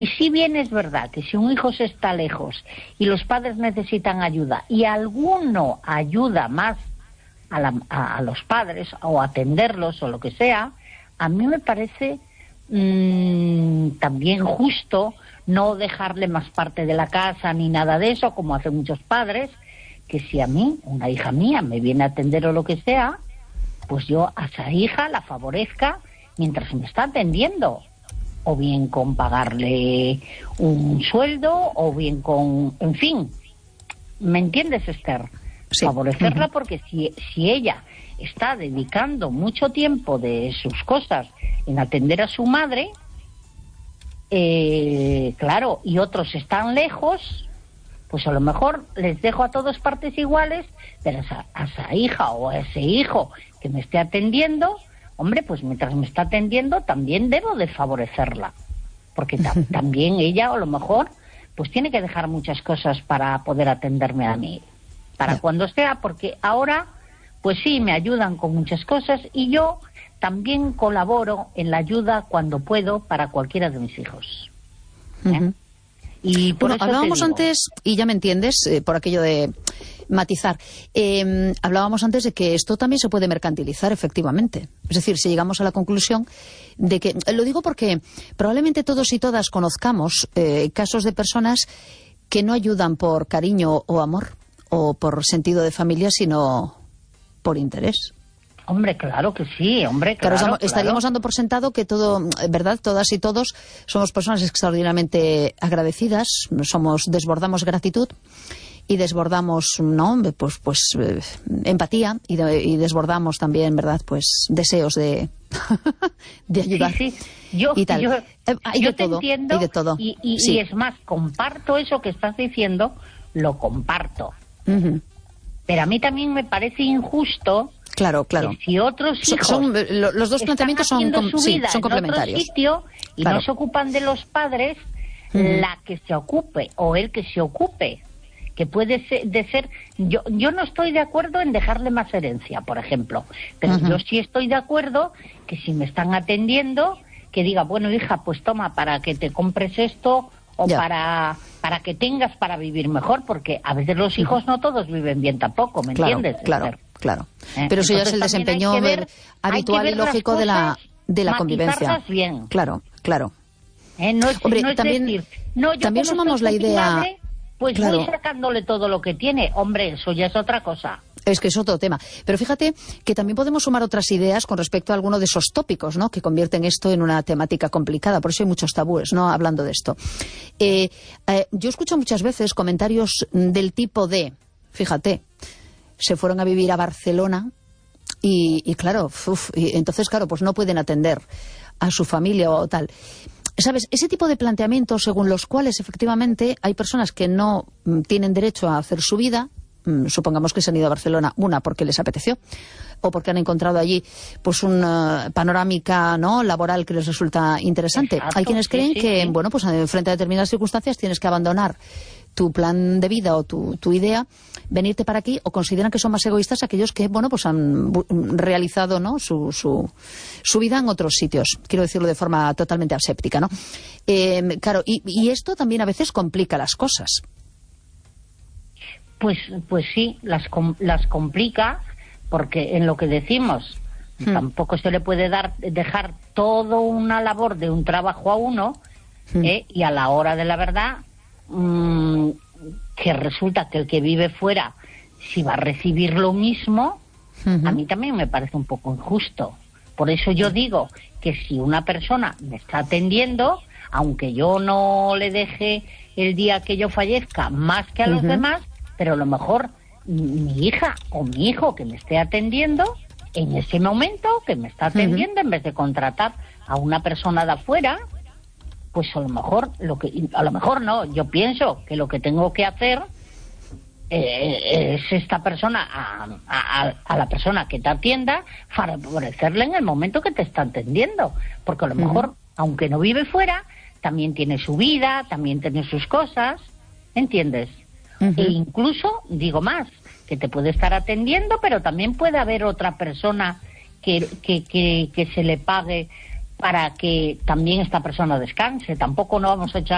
si bien es verdad que si un hijo se está lejos y los padres necesitan ayuda y alguno ayuda más a los padres o atenderlos o lo que sea, a mí me parece también justo no dejarle más parte de la casa ni nada de eso, como hacen muchos padres, que si a mí, una hija mía, me viene a atender o lo que sea, pues yo a esa hija la favorezca mientras me está atendiendo, o bien con pagarle un sueldo, o bien con, en fin, ¿me entiendes, Esther? Sí. Favorecerla, porque si ella está dedicando mucho tiempo de sus cosas en atender a su madre, claro, y otros están lejos, pues a lo mejor les dejo a todas partes iguales, pero a esa hija o a ese hijo que me esté atendiendo, hombre, pues mientras me está atendiendo también debo de favorecerla, porque también ella a lo mejor pues tiene que dejar muchas cosas para poder atenderme a mí, para cuando sea, porque ahora pues sí, me ayudan con muchas cosas y yo también colaboro en la ayuda cuando puedo para cualquiera de mis hijos. Y por eso hablábamos antes, y ya me entiendes, por aquello de matizar, hablábamos antes de que esto también se puede mercantilizar, efectivamente. Es decir, si llegamos a la conclusión de que, lo digo porque probablemente todos y todas conozcamos casos de personas que no ayudan por cariño o amor, o por sentido de familia, sino por interés. Hombre, claro que sí, hombre, claro. Estaríamos dando por sentado que todo, ¿verdad? Todas y todos somos personas extraordinariamente agradecidas, desbordamos gratitud y desbordamos, ¿no? Pues empatía y desbordamos también, ¿verdad? Pues deseos de ayudar. Sí, sí. Yo te entiendo, hay de todo. Y es más, comparto eso que estás diciendo, lo comparto. Pero a mí también me parece injusto. Claro. Que si otros hijos los dos planteamientos son complementarios. En otro sitio y no se ocupan de los padres, la que se ocupe o el que se ocupe, que puede ser yo no estoy de acuerdo en dejarle más herencia, por ejemplo, pero yo sí estoy de acuerdo que si me están atendiendo, que diga, bueno, hija, pues toma para que te compres esto o para que tengas para vivir mejor, porque a veces los hijos no todos viven bien tampoco, ¿me entiendes? Claro. Pero eso ya es el desempeño habitual y lógico de la convivencia. Bien. Claro. Hombre, también sumamos la idea... Madre, pues voy sacándole todo lo que tiene. Hombre, eso ya es otra cosa. Es que es otro tema. Pero fíjate que también podemos sumar otras ideas con respecto a alguno de esos tópicos, ¿no?, que convierten esto en una temática complicada. Por eso hay muchos tabúes, ¿no?, hablando de esto. Yo escucho muchas veces comentarios del tipo de, fíjate, se fueron a vivir a Barcelona y claro, entonces, claro, pues no pueden atender a su familia o tal. ¿Sabes? Ese tipo de planteamientos según los cuales efectivamente hay personas que no tienen derecho a hacer su vida, supongamos que se han ido a Barcelona, una, porque les apeteció, o porque han encontrado allí pues una panorámica, ¿no?, laboral que les resulta interesante. Exacto, hay quienes creen que, bueno, pues frente a determinadas circunstancias tienes que abandonar tu plan de vida o tu idea, venirte para aquí, o consideran que son más egoístas aquellos que, bueno, pues han realizado, ¿no?, su vida en otros sitios. Quiero decirlo de forma totalmente aséptica, ¿no? Claro, y esto también a veces complica las cosas. Pues sí, las complica, porque en lo que decimos, tampoco se le puede dejar toda una labor de un trabajo a uno, y a la hora de la verdad, que resulta que el que vive fuera, si va a recibir lo mismo, a mí también me parece un poco injusto. Por eso yo digo que si una persona me está atendiendo, aunque yo no le deje el día que yo fallezca más que a los demás, pero a lo mejor mi hija o mi hijo que me esté atendiendo, en ese momento que me está atendiendo, en vez de contratar a una persona de afuera, pues a lo mejor no, yo pienso que lo que tengo que hacer es esta persona, a la persona que te atienda, favorecerle en el momento que te está atendiendo, porque a lo mejor, aunque no vive fuera, también tiene su vida, también tiene sus cosas, ¿entiendes? E incluso, digo más, que te puede estar atendiendo, pero también puede haber otra persona que se le pague para que también esta persona descanse. Tampoco no vamos a echar